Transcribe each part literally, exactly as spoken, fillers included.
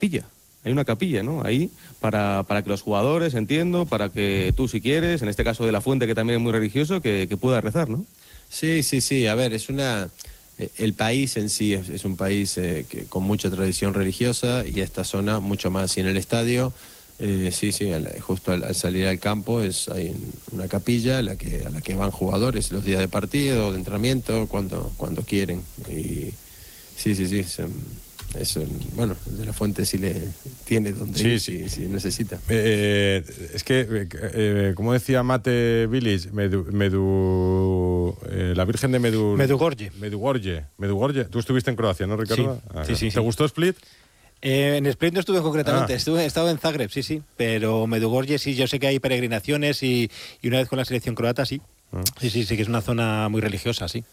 capilla. Hay una capilla, ¿no? Ahí para, para que los jugadores, entiendo, para que tú, si quieres, en este caso de la Fuente, que también es muy religioso, que, que pueda rezar, ¿no? Sí, sí, sí. A ver, es una... El país en sí es, es un país eh, que, con mucha tradición religiosa, y esta zona mucho más. Y en el estadio, eh, sí, sí, al, justo al, al salir al campo es, hay una capilla a la, que, a la que van jugadores los días de partido, de entrenamiento, cuando, cuando quieren. Y sí, sí, sí. Es, es, bueno, de la Fuente sí le tiene donde sí, ir, sí. si, si necesita. Eh, es que, eh, eh, como decía Mate Village, Medu, Medu, eh, la Virgen de Medu, Medugorje. Medugorje. Medugorje. Tú estuviste en Croacia, ¿no, Ricardo? Sí, Ah, sí, sí, ¿Te sí. gustó Split? Eh, en Split no estuve concretamente, Ah. estuve, he estado en Zagreb, sí, sí, pero Medugorje sí, yo sé que hay peregrinaciones y, y una vez con la selección croata, sí. Ah. Sí, sí, sí, que es una zona muy religiosa, sí.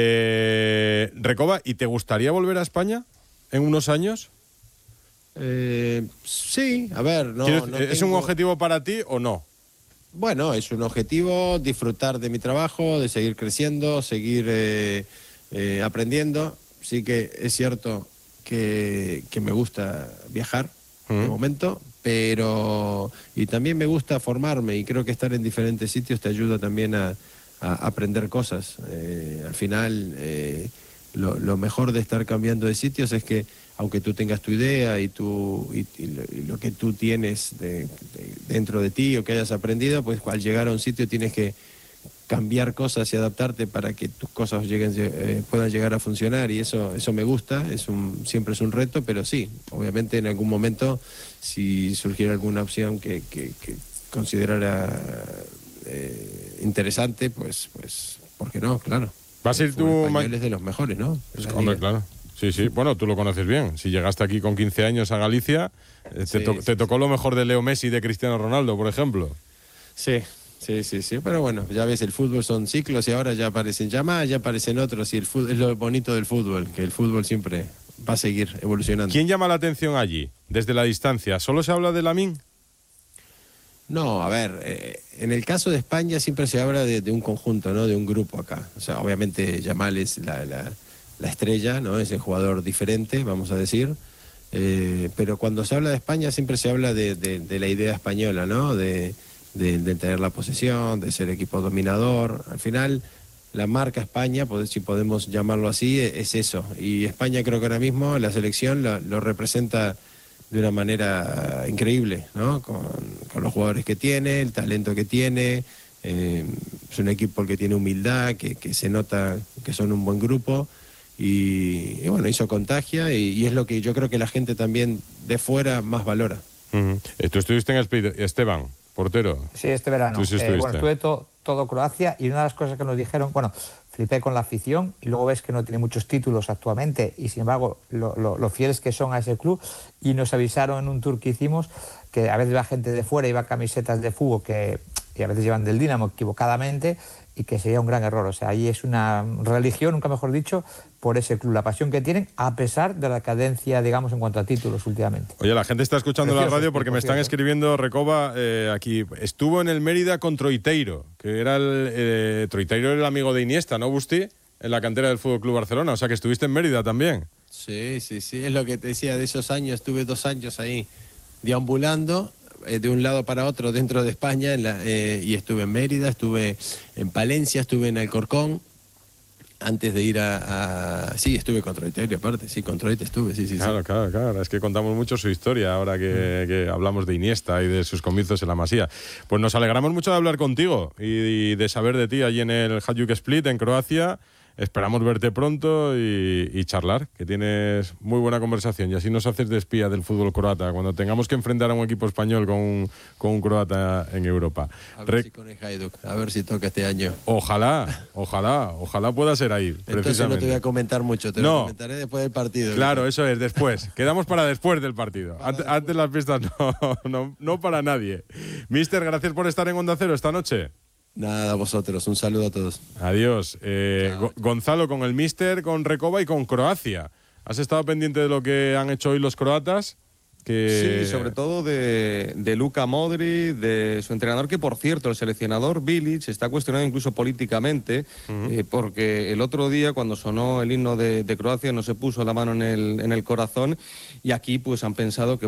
Eh, Recoba, ¿y te gustaría volver a España en unos años? Eh, sí, a ver, no, Quiero- no ¿Es tengo... un objetivo para ti o no? Bueno, es un objetivo, disfrutar de mi trabajo, de seguir creciendo, seguir eh, eh, aprendiendo. Sí que es cierto que, que me gusta viajar de Mm. momento, pero y también me gusta formarme, y creo que estar en diferentes sitios te ayuda también a, a aprender cosas. Eh, al final, eh, lo, lo mejor de estar cambiando de sitios es que, aunque tú tengas tu idea y, tu, y, y, lo, y lo que tú tienes de, de, dentro de ti o que hayas aprendido, pues al llegar a un sitio tienes que cambiar cosas y adaptarte para que tus cosas lleguen, eh, puedan llegar a funcionar, y eso eso me gusta. Es un, siempre es un reto, pero sí, obviamente en algún momento, si surgiera alguna opción que, que, que considerara eh, interesante, pues, pues, ¿por qué no? Claro. ¿Vas a ir El tú fútbol ma- español es de los mejores, ¿no? En la Hombre, liga. claro. Sí, sí. Bueno, tú lo conoces bien. Si llegaste aquí con quince años a Galicia, eh, te, Sí, to- sí, te tocó sí. lo mejor de Leo Messi y de Cristiano Ronaldo, por ejemplo. Sí, sí, sí, sí, pero bueno, ya ves, el fútbol son ciclos y ahora ya aparecen llamadas, ya aparecen otros, y el fútbol, es lo bonito del fútbol, que el fútbol siempre va a seguir evolucionando. ¿Quién llama la atención allí, desde la distancia? ¿Solo se habla de Lamine? No, a ver, eh, en el caso de España siempre se habla de, de un conjunto, ¿no? De un grupo acá. O sea, obviamente Yamal es la, la, la estrella, ¿no? Es el jugador diferente, vamos a decir. Eh, pero cuando se habla de España siempre se habla de, de, de la idea española, ¿no? De, de, de tener la posesión, de ser equipo dominador. Al final, la marca España, pues, si podemos llamarlo así, es eso. Y España, creo que ahora mismo la selección lo, lo representa de una manera increíble, ¿no? Con, con los jugadores que tiene, el talento que tiene. Eh, es un equipo que tiene humildad, que, que se nota que son un buen grupo. Y, y bueno, eso contagia, y, y es lo que yo creo que la gente también de fuera más valora. Uh-huh. Tú estuviste en Split, Esteban, portero. Sí, este verano. Tú sí Eh, estuviste. bueno, estuve to- todo Croacia, y una de las cosas que nos dijeron, bueno, flipé con la afición, y luego ves que no tiene muchos títulos actualmente, y sin embargo lo, lo, lo fieles que son a ese club, y nos avisaron en un tour que hicimos que a veces va gente de fuera y va camisetas de fútbol que y a veces llevan del Dinamo equivocadamente, y que sería un gran error. O sea, ahí es una religión, nunca mejor dicho, por ese club, la pasión que tienen, a pesar de la cadencia, digamos, en cuanto a títulos últimamente. Oye, la gente está escuchando Precioso, la radio porque por me están cierto. escribiendo, Recoba, eh, aquí. Estuvo en el Mérida con Troiteiro, que era el... Eh, Troiteiro era el amigo de Iniesta, ¿no, Busti? En la cantera del Fútbol Club Barcelona. O sea, que estuviste en Mérida también. Sí, sí, sí, es lo que te decía de esos años. Estuve dos años ahí deambulando eh, de un lado para otro dentro de España, en la, eh, y estuve en Mérida, estuve en Palencia, estuve en Alcorcón, antes de ir a... a sí, estuve con Troiteiro, aparte, sí, con Troite estuve, sí, sí, Claro, sí. claro, claro. Es que contamos mucho su historia ahora que, que hablamos de Iniesta y de sus comienzos en la Masía. Pues nos alegramos mucho de hablar contigo y, y de saber de ti allí en el Hajduk Split, en Croacia. Esperamos verte pronto y, y charlar, que tienes muy buena conversación, y así nos haces de espía del fútbol croata cuando tengamos que enfrentar a un equipo español con un, con un croata en Europa. A ver Re- si con el Hajduk, a ver si toca este año. Ojalá, ojalá, ojalá pueda ser ahí, Entonces no precisamente. te voy a comentar mucho, te No. lo comentaré después del partido. Claro, eso es, después. Quedamos para después del partido. Antes, antes las pistas no, no, no para nadie. Mister, gracias por estar en Onda Cero esta noche. Nada, a vosotros, un saludo a todos. Adiós. Eh, Go- Gonzalo, con el Mister, con Recoba y con Croacia. ¿Has estado pendiente de lo que han hecho hoy los croatas? que... Sí, sobre todo de, de Luka Modric, de su entrenador, que por cierto, el seleccionador Bilic está cuestionado incluso políticamente, uh-huh. eh, porque el otro día cuando sonó el himno de, de Croacia no se puso la mano en el, en el corazón, y aquí pues han pensado que